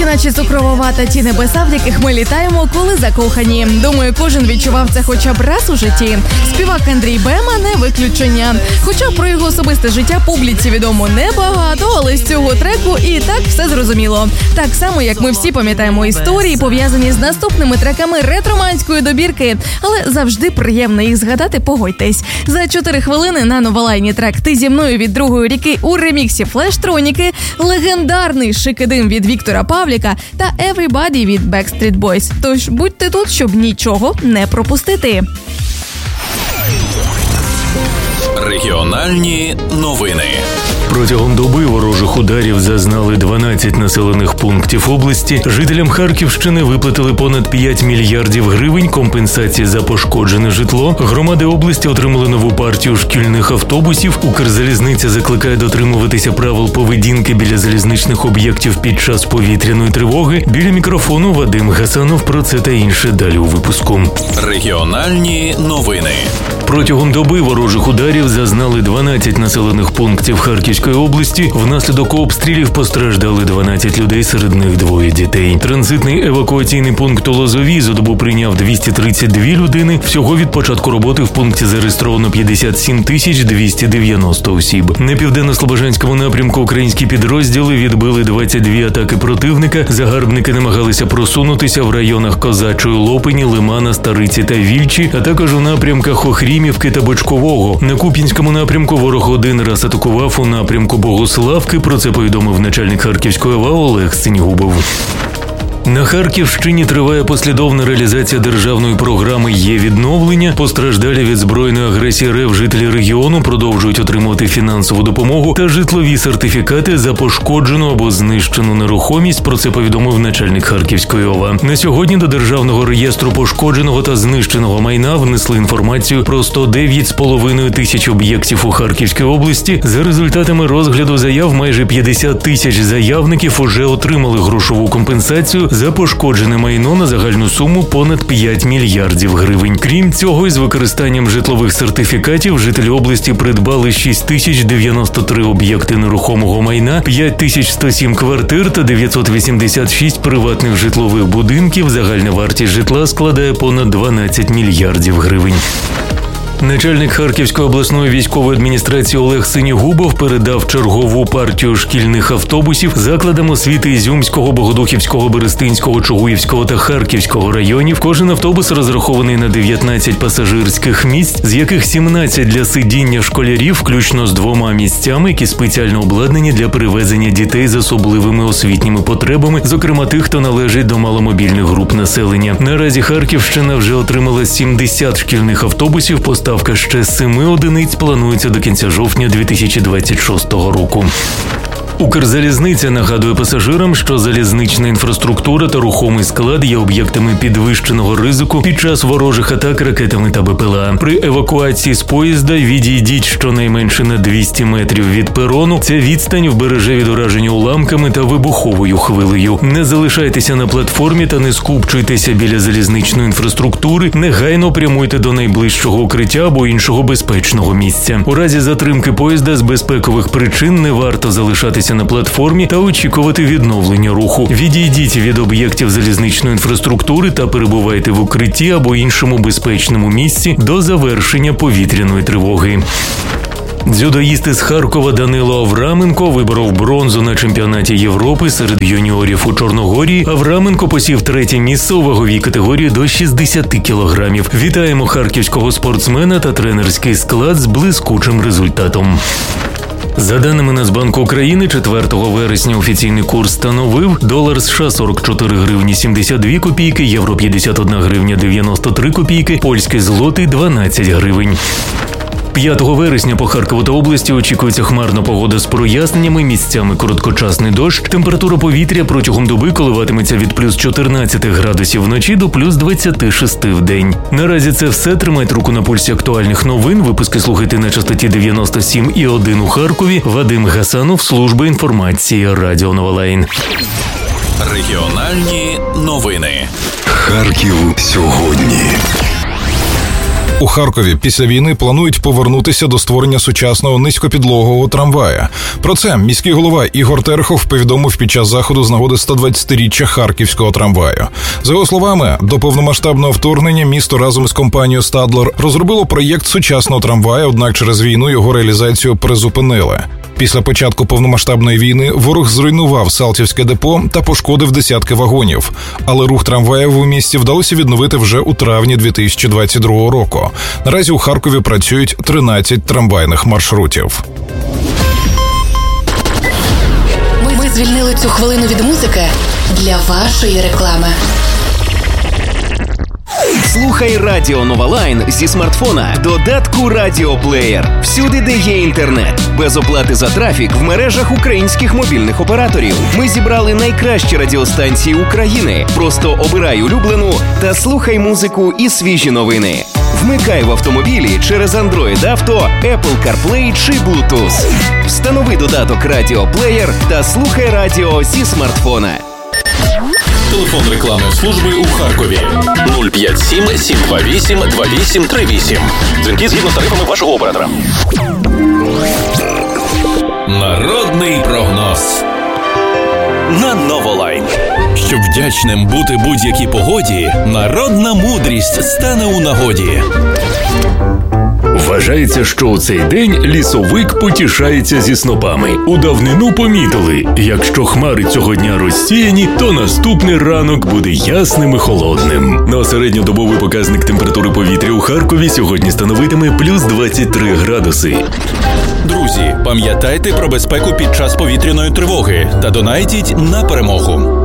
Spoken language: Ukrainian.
наче цукрова вата ті небеса, в яких ми літаємо, коли закохані. Думаю, кожен відчував це хоча б раз у житті. Співак Андрій Бема не виключення. Хоча про його особисте життя публіці відомо небагато, але з цього треку і так все зрозуміло. Так само, як ми всі пам'ятаємо історії, пов'язані з наступними треками ретроманської добірки, але завжди приємно їх згадати, погодьтесь. За 4 хвилини на Новолайні трек «Ти зі мною» від Другої ріки у реміксі Флештроніки, легендарний «Шикидим» від Віктора Павліка та «Everybody» від Backstreet Boys. Тож будьте тут, щоб нічого не пропустити. Регіональні новини. Протягом доби ворожих ударів зазнали 12 населених пунктів області. Жителям Харківщини виплатили понад 5 мільярдів гривень компенсації за пошкоджене житло. Громади області отримали нову партію шкільних автобусів. Укрзалізниця закликає дотримуватися правил поведінки біля залізничних об'єктів під час повітряної тривоги. Біля мікрофону Вадим Гасанов. Про це та інше далі у випуску. Регіональні новини. Протягом доби ворожих ударів зазнали 12 населених пунктів Харківської області. Внаслідок обстрілів постраждали 12 людей, серед них 2 дітей. Транзитний евакуаційний пункт у Лозовій за добу прийняв 232 людини. Всього від початку роботи в пункті зареєстровано 57 290 осіб. На південно-слобожанському напрямку українські підрозділи відбили 22 атаки противника. Загарбники намагалися просунутися в районах Козачої Лопині, Лимана, Стариці та Вільчі, а також у напрямках Охрімівки та Бочкового. На Куп'янському напрямку ворог один раз атакував у напрямку Богославки. Про це повідомив начальник Харківської ОВА Олег Синігубов. На Харківщині триває послідовна реалізація державної програми «Є відновлення». Постраждалі від збройної агресії РФ жителі регіону продовжують отримувати фінансову допомогу та житлові сертифікати за пошкоджену або знищену нерухомість. Про це повідомив начальник Харківської ОВА. На сьогодні до Державного реєстру пошкодженого та знищеного майна внесли інформацію про 109,5 тисяч об'єктів у Харківській області. За результатами розгляду заяв майже 50 тисяч заявників уже отримали грошову компенсацію за пошкоджене майно на загальну суму понад 5 мільярдів гривень. Крім цього, із використанням житлових сертифікатів жителі області придбали 6093 об'єкти нерухомого майна, 5107 квартир та 986 приватних житлових будинків. Загальна вартість житла складає понад 12 мільярдів гривень. Начальник Харківської обласної військової адміністрації Олег Синігубов передав чергову партію шкільних автобусів закладам освіти Ізюмського, Богодухівського, Берестинського, Чугуївського та Харківського районів. Кожен автобус розрахований на 19 пасажирських місць, з яких 17 для сидіння школярів, включно з 2 місцями, які спеціально обладнані для перевезення дітей з особливими освітніми потребами, зокрема тих, хто належить до маломобільних груп населення. Наразі Харківщина вже отримала 70 шкільних автобусів. Поставка ще 7 одиниць планується до кінця жовтня 2026 року. Укрзалізниця нагадує пасажирам, що залізнична інфраструктура та рухомий склад є об'єктами підвищеного ризику під час ворожих атак ракетами та БПЛА. При евакуації з поїзда відійдіть щонайменше на 200 метрів від перону. Ця відстань вбереже від ураження уламками та вибуховою хвилею. Не залишайтеся на платформі та не скупчуйтеся біля залізничної інфраструктури. Негайно прямуйте до найближчого укриття або іншого безпечного місця. У разі затримки поїзда з безпекових причин не варто залишатися на платформі та очікувати відновлення руху. Відійдіть від об'єктів залізничної інфраструктури та перебувайте в укритті або іншому безпечному місці до завершення повітряної тривоги. Дзюдоїст із Харкова Данило Авраменко виборов бронзу на чемпіонаті Європи серед юніорів у Чорногорії. Авраменко посів 3-е місце у ваговій категорії до 60 кілограмів. Вітаємо харківського спортсмена та тренерський склад з блискучим результатом. За даними Нацбанку України, 4 вересня офіційний курс становив долар США 44 гривні 72 копійки, євро 51 гривня 93 копійки, польський злотий 12 гривень. 5 вересня по Харкову та області очікується хмарна погода з проясненнями, місцями короткочасний дощ. Температура повітря протягом доби коливатиметься від плюс 14 градусів вночі до плюс 26 в день. Наразі це все. Тримайте руку на пульсі актуальних новин. Випуски слухайте на частоті 97,1 у Харкові. Вадим Гасанов, служба інформації Радіо Новолайн. Регіональні новини. Харків сьогодні. У Харкові після війни планують повернутися до створення сучасного низькопідлогового трамвая. Про це міський голова Ігор Терехов повідомив під час заходу з нагоди 120-річчя харківського трамваю. За його словами, до повномасштабного вторгнення місто разом з компанією «Стадлер» розробило проєкт сучасного трамвая, однак через війну його реалізацію призупинили. Після початку повномасштабної війни ворог зруйнував Салтівське депо та пошкодив десятки вагонів. Але рух трамваїв у місті вдалося відновити вже у травні 2022 року. Наразі у Харкові працюють 13 трамвайних маршрутів. Ми звільнили цю хвилину від музики для вашої реклами. Слухай Радіо Нова Лайн зі смартфона, додатку Радіоплеєр. Всюди, де є інтернет. Без оплати за трафік в мережах українських мобільних операторів. Ми зібрали найкращі радіостанції України. Просто обирай улюблену та слухай музику і свіжі новини. Вмикай в автомобілі через Android Auto, Apple CarPlay чи Bluetooth. Встанови додаток Радіоплеєр та слухай радіо зі смартфона. Телефон рекламної служби у Харкові 057 728 2838. Дзвінки згідно з тарифами вашого оператора. Народний прогноз на Новолайн. Щоб вдячним бути будь-якій погоді, народна мудрість стане у нагоді. Вважається, що у цей день лісовик потішається зі снопами. У давнину помітили, якщо хмари цього дня розсіяні, то наступний ранок буде ясним і холодним. На середньодобовий показник температури повітря у Харкові сьогодні становитиме плюс 23 градуси. Друзі, пам'ятайте про безпеку під час повітряної тривоги та донайтіть на перемогу.